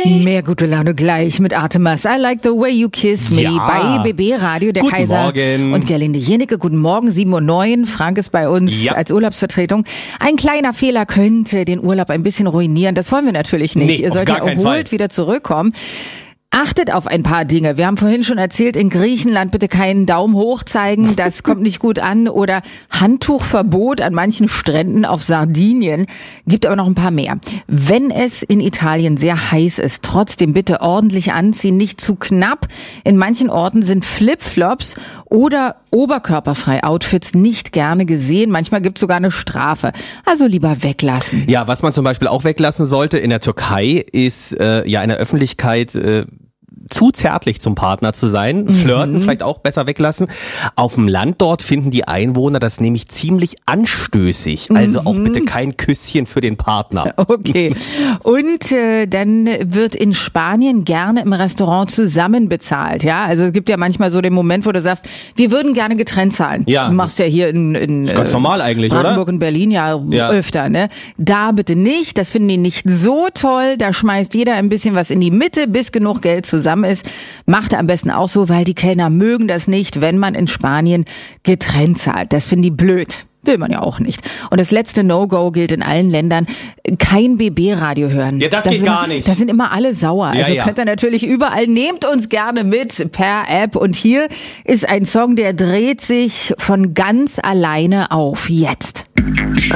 Mehr gute Laune gleich mit Artemis. I like the way you kiss me. Ja. Bei BB Radio, der Guten Kaiser Morgen. und Gerlinde Jenicke. Guten Morgen, 7:09 Uhr. Frank ist bei uns als Urlaubsvertretung. Ein kleiner Fehler könnte den Urlaub ein bisschen ruinieren. Das wollen wir natürlich nicht. Nee, Ihr auf sollt gar ja keinen erholt Fall. wieder zurückkommen. Achtet auf ein paar Dinge. Wir haben vorhin schon erzählt, in Griechenland bitte keinen Daumen hoch zeigen, das kommt nicht gut an. Oder Handtuchverbot an manchen Stränden auf Sardinien. Gibt aber noch ein paar mehr. Wenn es in Italien sehr heiß ist, trotzdem bitte ordentlich anziehen, nicht zu knapp. In manchen Orten sind Flipflops oder oberkörperfrei Outfits nicht gerne gesehen. Manchmal gibt es sogar eine Strafe. Also lieber weglassen. Ja, was man zum Beispiel auch weglassen sollte in der Türkei ist in der Öffentlichkeit zu zärtlich zum Partner zu sein. Flirten vielleicht auch besser weglassen. Auf dem Land dort finden die Einwohner das nämlich ziemlich anstößig. Also auch bitte kein Küsschen für den Partner. Okay. Und dann wird in Spanien gerne im Restaurant zusammen bezahlt. Ja, also es gibt ja manchmal so den Moment, wo du sagst, wir würden gerne getrennt zahlen. Ja. Du machst ja hier in Ganz normal eigentlich, Brandenburg oder? und Berlin ja öfter. Ne? Da bitte nicht. Das finden die nicht so toll. Da schmeißt jeder ein bisschen was in die Mitte, bis genug Geld zusammen ist. Macht am besten auch so, weil die Kellner mögen das nicht, wenn man in Spanien getrennt zahlt. Das finden die blöd. Will man ja auch nicht. Und das letzte No-Go gilt in allen Ländern. Kein BB-Radio hören. Ja, das geht gar nicht. Da sind immer alle sauer. Ja, Also ja. könnt ihr natürlich überall, nehmt uns gerne mit per App. Und hier ist ein Song, der dreht sich von ganz alleine auf. Jetzt.